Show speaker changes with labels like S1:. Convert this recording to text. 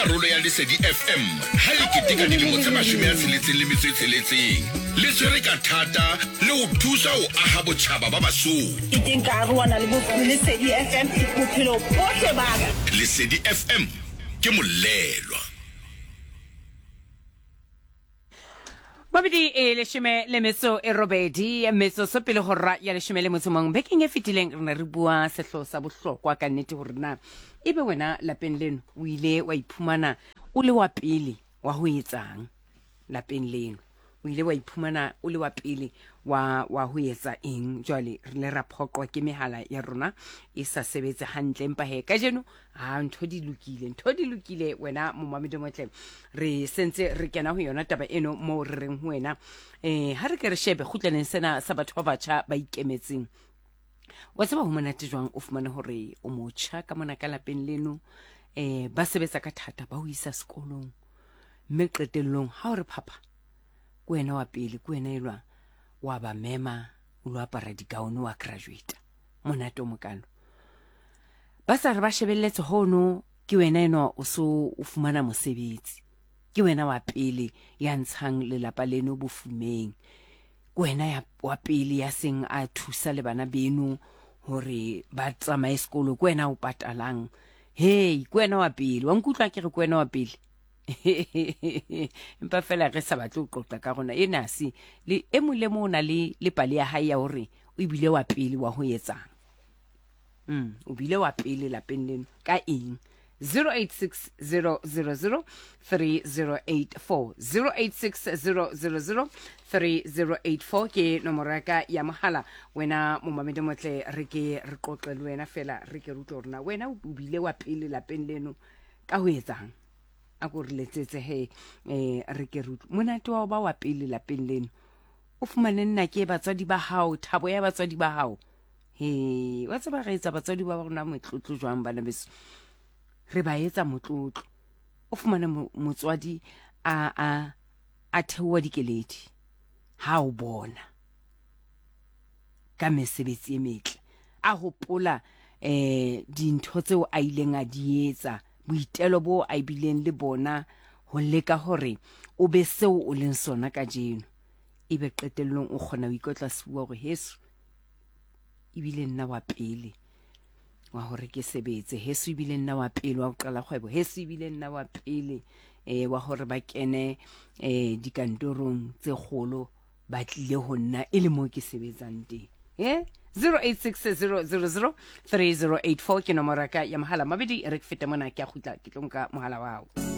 S1: karolo ya Lesedi FM ha le keteka dilemo tse 16 le tswere ka thata le ho thusa ho aha botjhaba ba Basotho.
S2: Ke ka ruana le Lesedi FM bophelo bohle ba ka.
S1: Lesedi FM ke molelwa.
S3: Mabidi leshome le metso e robedi metso so pele hora ya leshome le motso mong bekeng e fetileng rena re bua sehlo sa bohlokwa ka nnete hore na ebe wena lapeng leno o ile wa iphumana o le wa pele wa ho etsang lapeng leno o ile wa iphumana o le wa pele wa ho etsa eng jwale re le ra phoqwa ke mehala ya rona e sa sebetse hantle empa he ka jeno ntho di lokile wena momamedi motle re sentse re kena ho yona taba eno mo re reng ho wena ha re ke re shebe khutlaneng sena sa batho ba batjha ba ikemetseng wa tseba ho monate jwang o fumana hore o motjha ka mona ka lapeng leno ba sebetsa ka thata ba ho isa sekolong mme qetellong ha o re papa kwena wa pele kwena elwa wa ba mema o lo apara digaone wa graduate monate o mokalo ba sa re ba shebelletse hono ke wena eno o so o fumana mosebetsi ke wena wa pele ya ntshang lelapa leno bofumeng kwena ya wa pele ya seng a thusa le bana beno hore ba tsamaye sekolo kwena o patalang hey kwena wa pele wa nkutlwa ke re kwena wa pele empa fela re sa batle o qoqa ka rona ena se le emole mo na le pale ya hae ya hore o ibile wa pele wa ho etsang o bile wa pele lapeng leno ka eng 0860003084 0860003084 ke nomoro ka ya mohala wena momamedi motle re ke re qoqe le wena fela re ke rutlo rona wena o bile wa pele lapeng leno ka ho etsang a go re letsetse he re ke rutlo monate wa ba wa pele lapeng leno o fumane nna ke batswadi ba hao thabo ya batswadi ba hao he wa tseba re etsa batswadi ba rona motlotlo jwang bana beso re ba etsa motlotlo o fumane motswadi a thewa dikeledi ha o bona ka mesebetsi e metle a hopola dintho tseo a ileng a di etsa boitelo bo a ibileng le bona ho leka hore o be seo o leng sona ka jeno ebe qetellong o khona o ikotla sebua hore heso ibile nna wa pele wa hore ke sebetse heso ibile nna wa pele wa ho qala kgwebo heso ibile nna wa pele wa hore ba kene dikantorong tse kgolo ba tlile ho nna e le mo ke sebetsang teng 0860003084 ke nomoro ka ya mohala mabedi re ke feta mona ke a khutla ke tlonka mohala wa hao